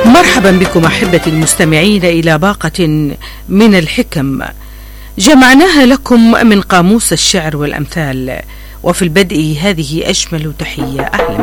مرحبا بكم أحبتي المستمعين إلى باقة من الحكم جمعناها لكم من قاموس الشعر والأمثال، وفي البدء هذه أجمل تحية. أهلا